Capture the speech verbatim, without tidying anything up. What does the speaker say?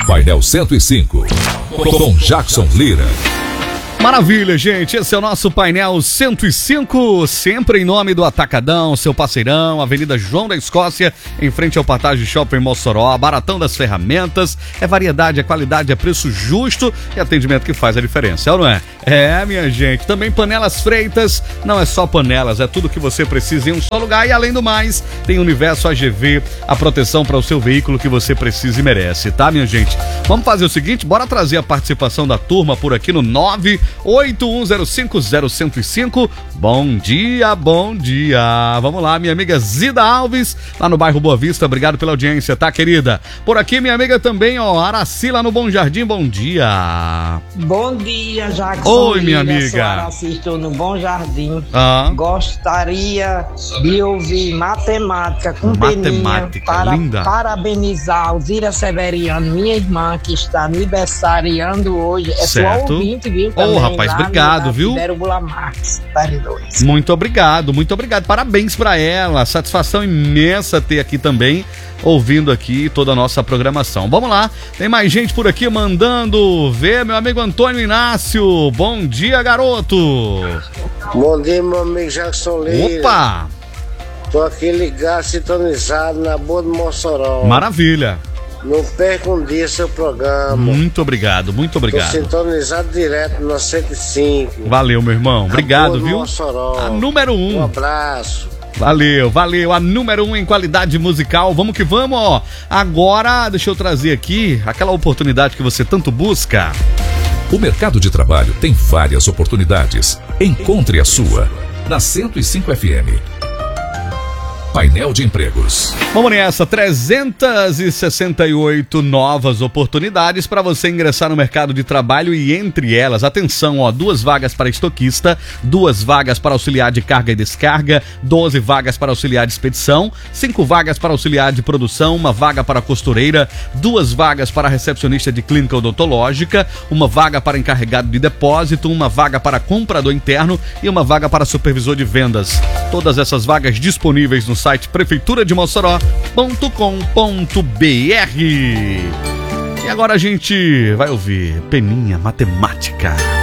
Painel cento e cinco, com Jackson Lira. Maravilha, gente, esse é o nosso Painel cento e cinco, sempre em nome do Atacadão, seu parceirão, Avenida João da Escócia, em frente ao Partage Shopping Mossoró, baratão das ferramentas, é variedade, é qualidade, é preço justo e atendimento que faz a diferença, é ou não é? É, minha gente, também panelas Freitas, não é só panelas, é tudo que você precisa em um só lugar e além do mais, tem Universo A G V, a proteção para o seu veículo que você precisa e merece, tá, minha gente? Vamos fazer o seguinte, bora trazer a participação da turma por aqui no nove oito um zero cinco zero zero zero cinco. Bom dia, bom dia. Vamos lá, minha amiga Zida Alves, lá no bairro Boa Vista. Obrigado pela audiência, tá, querida? Por aqui, minha amiga também, ó, Araci, lá no Bom Jardim. Bom dia. Bom dia, Jackson. Oi, minha amiga. Sou Araci, estou no Bom Jardim. Ah. Gostaria de ouvir matemática com Matemática, Peninha para linda. Parabenizar Alzira Severiano, minha irmã, que está aniversariando hoje. É Certo. sua ouvinte, viu? Ô, Também, rapaz, lá obrigado, no viu? Bula Marques, dois. Muito obrigado, muito obrigado. Parabéns pra ela. Satisfação imensa ter aqui também, ouvindo aqui toda a nossa programação. Vamos lá, tem mais gente por aqui mandando ver, meu amigo Antônio Inácio. Bom dia, garoto. Bom dia, meu amigo Jackson Lira. Opa! Tô aqui ligado, sintonizado na Boa do Mossoró. Maravilha. Não perca um dia seu programa. Muito obrigado, muito Tô obrigado. sintonizado direto na cento e cinco. Valeu, meu irmão. Obrigado, Boa do viu? Mossoró. A número um. Um abraço. Valeu, valeu. A número um em qualidade musical. Vamos que vamos, ó. Agora, deixa eu trazer aqui aquela oportunidade que você tanto busca. O mercado de trabalho tem várias oportunidades. Encontre a sua na cento e cinco F M. Painel de empregos. Vamos nessa, trezentas e sessenta e oito novas oportunidades para você ingressar no mercado de trabalho e entre elas, atenção, ó, duas vagas para estoquista, duas vagas para auxiliar de carga e descarga, doze vagas para auxiliar de expedição, cinco vagas para auxiliar de produção, uma vaga para costureira, duas vagas para recepcionista de clínica odontológica, uma vaga para encarregado de depósito, uma vaga para comprador interno e uma vaga para supervisor de vendas. Todas essas vagas disponíveis no site prefeitura de mossoró ponto com ponto b r. E agora a gente vai ouvir Peninha Matemática.